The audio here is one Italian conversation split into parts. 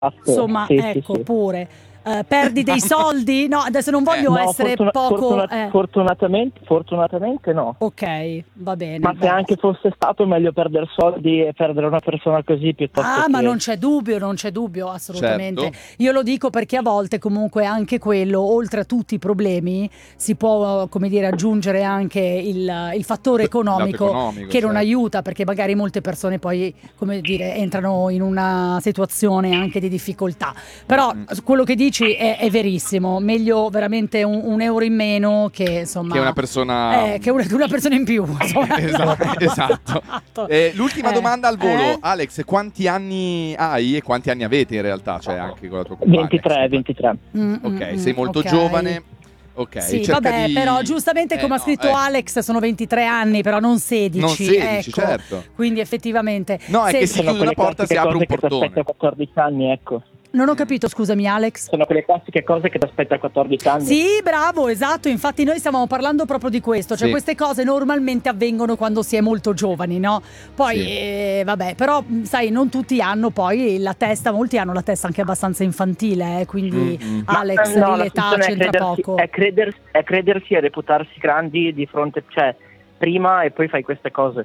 insomma, sì, ecco, sì. pure. Perdi dei soldi? No, adesso non voglio essere poco... fortunatamente no. Ok, va bene. Ma se anche fosse stato, meglio perdere soldi e perdere una persona così piuttosto che... Ma non c'è dubbio, assolutamente. Certo. Io lo dico perché a volte comunque anche quello, oltre a tutti i problemi, si può, come dire, aggiungere anche il fattore economico, che non certo. aiuta, perché magari molte persone poi, come dire, entrano in una situazione anche di difficoltà. Però quello che dici è verissimo, meglio veramente un euro in meno che insomma... Che una persona... che una persona in più. Insomma. Esatto. L'ultima domanda al volo. Alex, quanti anni hai e quanti anni avete in realtà? Cioè anche con la tua compagna? 23. Ok, sei molto giovane. Ok, sì, vabbè, però giustamente come ha scritto Alex sono 23 anni, però non 16. Non 16, ecco. certo. Quindi effettivamente... No, è che si chiude una porta, si apre un portone. Aspetta 14 anni, ecco. Non ho capito, scusami Alex. Sono quelle classiche cose che ti aspetta a 14 anni. Sì, bravo, esatto, infatti noi stavamo parlando proprio di questo, cioè queste cose normalmente avvengono quando si è molto giovani, no? Poi, vabbè, però sai, non tutti hanno poi la testa, molti hanno la testa anche abbastanza infantile, quindi Alex, no, l'età c'entra poco. È credersi e reputarsi grandi di fronte, cioè, prima e poi fai queste cose.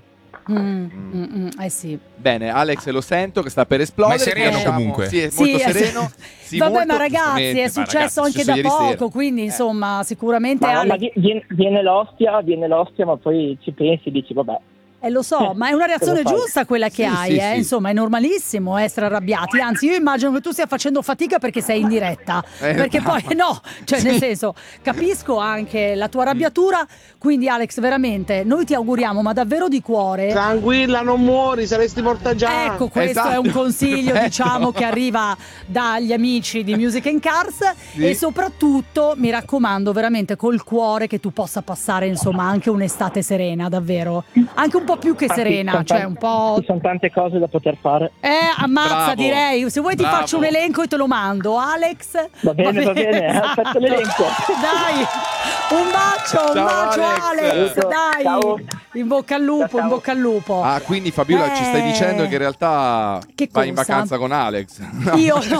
Sì. Bene, Alex, lo sento che sta per esplodere. Ma è sereno comunque. Sì, è molto sereno. Sì, vabbè, molto, ma ragazzi, è successo anche da poco, quindi insomma, sicuramente ma viene l'ostia, ma poi ci pensi e dici, vabbè. Lo so, ma è una reazione giusta quella che hai, sì. Insomma, è normalissimo essere arrabbiati. Anzi, io immagino che tu stia facendo fatica perché sei in diretta. Perché poi no, cioè nel senso, capisco anche la tua arrabbiatura. Quindi, Alex, veramente, noi ti auguriamo, ma davvero di cuore. Tranquilla, non muori, saresti morta già. Ecco, questo è un consiglio, diciamo, che arriva dagli amici di Music and Cars. E soprattutto, mi raccomando, veramente col cuore che tu possa passare, insomma, anche un'estate serena, davvero. Anche un po' più che serena, cioè un po'... Ci sono tante cose da poter fare. Ammazza, Bravo. direi. Se vuoi ti faccio un elenco e te lo mando, Alex. Va bene, esatto. aspetto l'elenco. Dai, un bacio, Alex. Dai, ciao. in bocca al lupo, Ciao. in bocca al lupo. Ah, quindi Fabiola ci stai dicendo che in realtà vai in vacanza con Alex? No. Io no.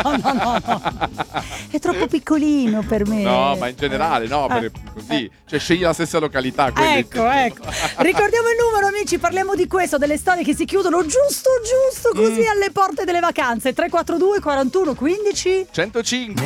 È troppo piccolino per me. No, ma in generale, no, così. Cioè scegli la stessa località. Ecco. Ricordiamo il numero, amici, parliamo di questo, delle storie che si chiudono giusto così alle porte delle vacanze. 342 41 15 105.